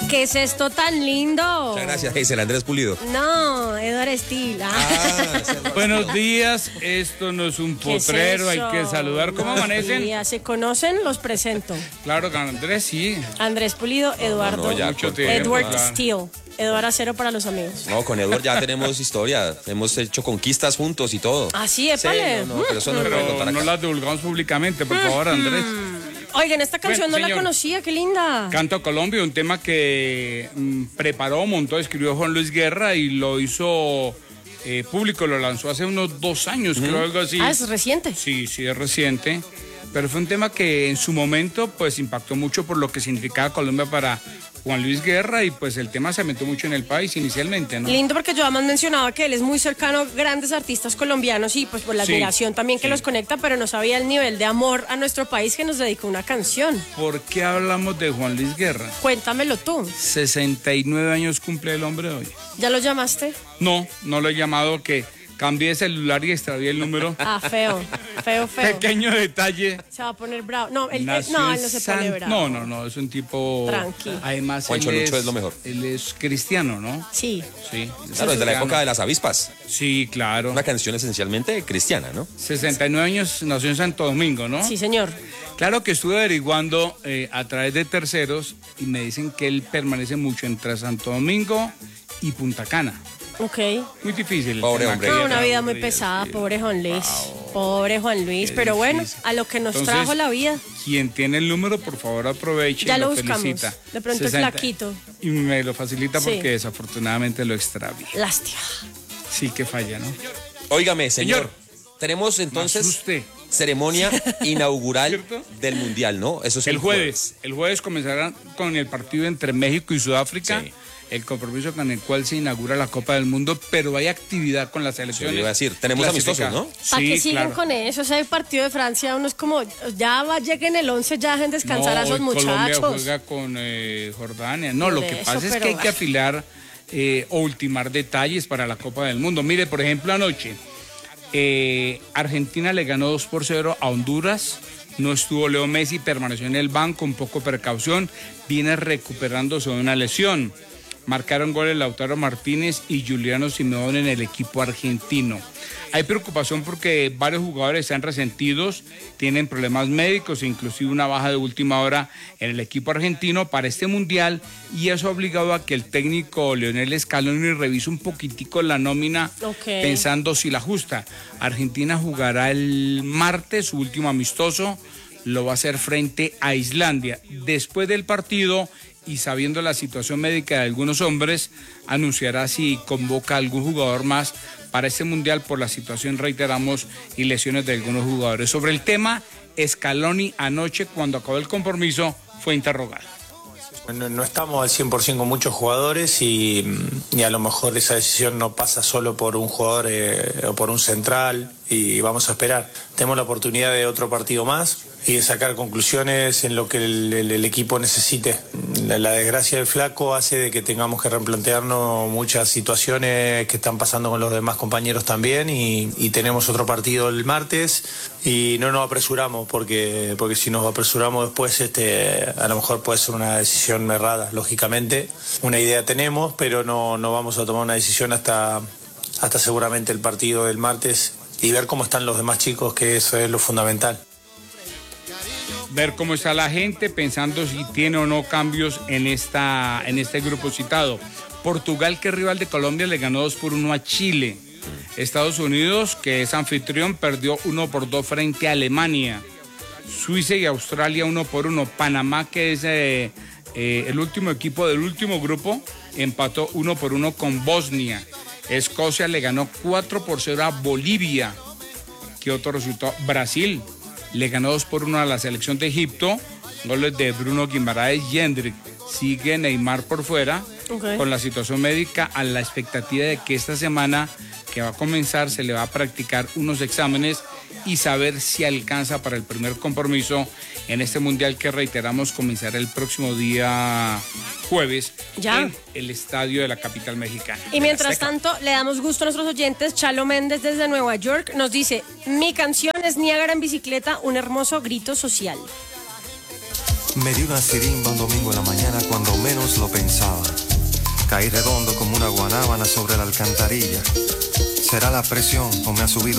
¿Qué es esto tan lindo? Muchas gracias, Hazel. Andrés Pulido. No, Eduardo Steele. Buenos días, esto no es un potrero, hay que saludar. ¿Cómo amanecen? Días. ¿Se conocen? Los presento. Claro, con Andrés, sí. Andrés Pulido, Eduardo. Mucho tiempo, Edward claro. Steele. Eduardo Acero para los amigos. No, con Edward ya tenemos historia. Hemos hecho conquistas juntos y todo. Ah, sí, épale. Sí, pero eso no lo voy a Pero contar no acá. las divulgamos públicamente, por favor, Andrés. Oigan, esta canción Bueno, no la señor. conocía, qué linda. Canto Colombia, un tema que preparó, montó, escribió Juan Luis Guerra y lo hizo público, lo lanzó hace unos 2 años, creo, algo así. Ah, es reciente. Sí, sí, es reciente. Pero fue un tema que en su momento pues impactó mucho por lo que significaba Colombia para Juan Luis Guerra y pues el tema se metió mucho en el país inicialmente, ¿no? Lindo porque yo además mencionaba que él es muy cercano a grandes artistas colombianos y pues por la Sí, admiración también que sí. los conecta, pero no sabía el nivel de amor a nuestro país que nos dedicó una canción. ¿Por qué hablamos de Juan Luis Guerra? Cuéntamelo tú. 69 años cumple el hombre hoy. ¿Ya lo llamaste? No, no lo he llamado, que cambié de celular y extravié el número. Ah, feo. Feo. Pequeño detalle. Se va a poner bravo. No, él Nació no en se pone San- bravo. No, es un tipo... Tranqui. Además, Juancho él Lucho es lo mejor. Él es cristiano, ¿no? Sí. Sí. Claro, desde la época de las avispas. Sí, claro. Una canción esencialmente cristiana, ¿no? 69 años, nació en Santo Domingo, ¿no? Sí, señor. Claro que estuve averiguando a través de terceros y me dicen que él permanece mucho entre Santo Domingo y Punta Cana. Ok. Muy difícil. Pobre el tema hombre. que No, ella una vida trabaja, muy pesada, sí. pobre Juan Luis. Pobre Juan Luis. Qué Pero bueno, difícil. a lo que nos Entonces, trajo la vida. Quien tiene el número, por favor, aproveche Ya y lo lo buscamos. felicita. De pronto es flaquito. Y me lo facilita Sí. porque desafortunadamente lo extravié. Lástima. Sí que falla, ¿no? Óigame, señor. Señor. Tenemos Me entonces asusté. ceremonia inaugural ¿Cierto? del Mundial, ¿no? Eso es El jueves comenzará con el partido entre México y Sudáfrica. Sí. El compromiso con el cual se inaugura la Copa del Mundo, pero hay actividad con las Yo selecciones. le iba a decir, tenemos amistosos, ¿no? ¿Para Sí, qué siguen claro. con eso? Ese partido de Francia, uno es como, lleguen el 11, ya dejen descansar a esos hoy Colombia muchachos. juega con Jordania. No, Por lo que eso, pasa es pero que hay que afilar o ultimar detalles para la Copa del Mundo. Mire, por ejemplo, anoche Argentina le ganó 2-0 a Honduras. No estuvo Leo Messi, permaneció en el banco, un poco precaución, viene recuperándose de una lesión. Marcaron goles Lautaro Martínez y Juliano Simeone en el equipo argentino. Hay preocupación porque varios jugadores están resentidos, tienen problemas médicos, inclusive una baja de última hora en el equipo argentino para este mundial, y eso ha obligado a que el técnico Lionel Scaloni revise un poquitico la nómina, pensando si la ajusta. Argentina jugará el martes, su último amistoso, lo va a hacer frente a Islandia. Después del partido y sabiendo la situación médica de algunos hombres, anunciará si convoca a algún jugador más para este mundial por la situación, reiteramos, y lesiones de algunos jugadores. Sobre el tema, Scaloni anoche, cuando acabó el compromiso, fue interrogado. No estamos al 100% con muchos jugadores y a lo mejor esa decisión no pasa solo por un jugador o por un central, y vamos a esperar. Tenemos la oportunidad de otro partido más y de sacar conclusiones en lo que el equipo necesite. La desgracia del flaco hace de que tengamos que replantearnos muchas situaciones que están pasando con los demás compañeros también, y tenemos otro partido el martes y no nos apresuramos porque si nos apresuramos después a lo mejor puede ser una decisión errada, lógicamente. Una idea tenemos, pero no vamos a tomar una decisión hasta seguramente el partido del martes y ver cómo están los demás chicos, que eso es lo fundamental. Ver cómo está la gente, pensando si tiene o no cambios en este grupo citado. Portugal, que es rival de Colombia, le ganó 2-1 a Chile. Estados Unidos, que es anfitrión, perdió 1-2 frente a Alemania. Suiza y Australia 1-1. Panamá, que es el último equipo del último grupo, empató 1-1 con Bosnia. Escocia le ganó 4-0 a Bolivia. ¿Qué otro resultado? Brasil le ganó 2-1 a la selección de Egipto. Goles de Bruno Guimaraes y Hendrik. Sigue Neymar por fuera, con la situación médica, a la expectativa de que esta semana que va a comenzar se le va a practicar unos exámenes y saber si alcanza para el primer compromiso en este mundial, que reiteramos comenzará el próximo día jueves en el estadio de la capital mexicana. Y mientras tanto, le damos gusto a nuestros oyentes. Chalo Méndez desde Nueva York nos dice: mi canción es Niágara en bicicleta, un hermoso grito social. Me di una sirimba un domingo en la mañana cuando menos lo pensaba. Caí redondo como una guanábana sobre la alcantarilla. ¿Será la presión o me ha subido